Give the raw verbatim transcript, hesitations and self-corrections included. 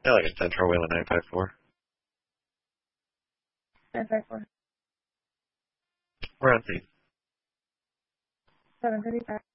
Yeah, like a ten four wheel nine five four. nine five four. We're on scene. seven thirty-five.